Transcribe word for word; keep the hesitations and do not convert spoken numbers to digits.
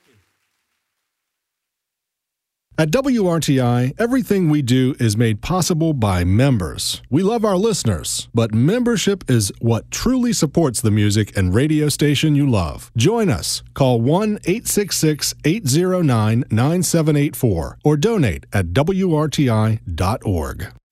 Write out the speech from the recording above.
At W R T I, everything we do is made possible by members. We love our listeners, but membership is what truly supports the music and radio station you love. Join us. Call one eight six six, eight zero nine, nine seven eight four or donate at W R T I dot org.